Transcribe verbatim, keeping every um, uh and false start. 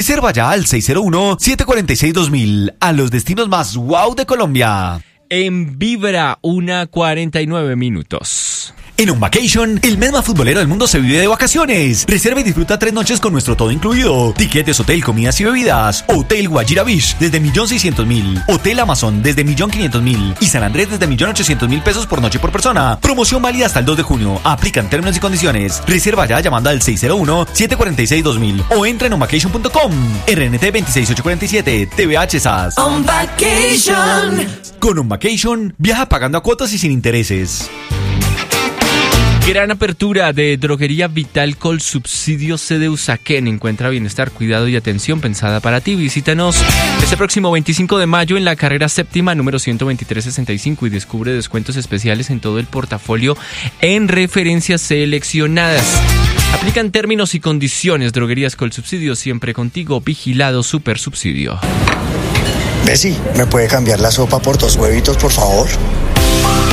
Reserva ya al seis cero uno, siete cuatro seis, dos mil a los destinos más wow de Colombia. En Vibra, una cuarenta y nueve minutos. En On Vacation, el mes más futbolero del mundo se vive de vacaciones. Reserva y disfruta tres noches con nuestro todo incluido. Tiquetes, hotel, comidas y bebidas. Hotel Guajira Beach desde un millón seiscientos mil. Hotel Amazon desde un millón quinientos mil. Y San Andrés desde un millón ochocientos mil pesos por noche por persona. Promoción válida hasta el dos de junio. Aplican términos y condiciones. Reserva ya llamando al seis cero uno, siete cuatro seis, dos mil o entra en on vacation punto com. R N T dos seis ocho cuatro siete. T V H S A S. On Vacation. Con On Vacation, viaja pagando a cuotas y sin intereses. Gran apertura de Droguería Vital Col Subsidio sede Usaquén. Encuentra bienestar, cuidado y atención pensada para ti. Visítanos este próximo veinticinco de mayo en la carrera séptima número ciento veintitrés sesenta y cinco y descubre descuentos especiales en todo el portafolio en referencias seleccionadas. Aplican términos y condiciones. Droguerías Col Subsidio, siempre contigo. Vigilado Super Subsidio. Bessie, ¿me puede cambiar la sopa por dos huevitos, por favor?